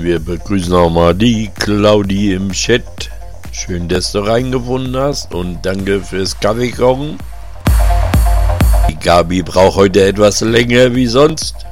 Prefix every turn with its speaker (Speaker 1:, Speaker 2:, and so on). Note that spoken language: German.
Speaker 1: wir begrüßen auch mal die Claudi im Chat. Schön, dass du reingefunden hast und danke fürs Kaffeekochen. Die Gabi braucht heute etwas länger wie sonst.